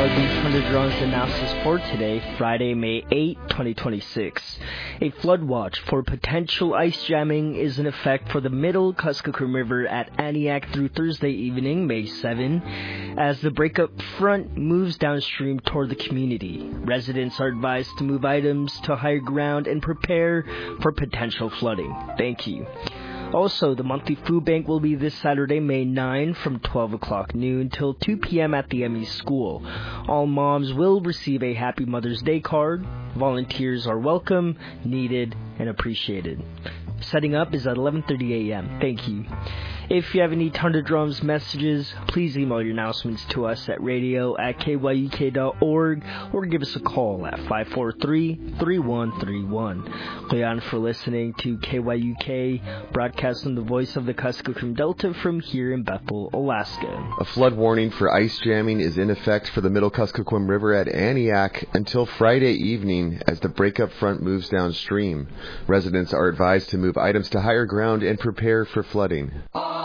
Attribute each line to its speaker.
Speaker 1: the Thunderdrums analysis for today, Friday, May 8, 2026. A flood watch for potential ice jamming is in effect for the middle Kuskokwim River at Aniak through Thursday evening, May 7, as the breakup front moves downstream toward the community. Residents are advised to move items to higher ground and prepare for potential flooding. Thank you. Also, the monthly food bank will be this Saturday, May 9, from 12 o'clock noon till 2 p.m. at the ME School. All moms will receive a Happy Mother's Day card. Volunteers are welcome, needed, and appreciated. Setting up is at 11:30 a.m. Thank you. If you have any Thunderdrums messages, please email your announcements to us at radio@kyuk.org or give us a call at 543-3131. Leon for listening to KYUK, broadcasting the voice of the Kuskokwim Delta from here in Bethel, Alaska.
Speaker 2: A flood warning for ice jamming is in effect for the Middle Kuskokwim River at Aniak until Friday evening as the breakup front moves downstream. Residents are advised to move items to higher ground and prepare for flooding.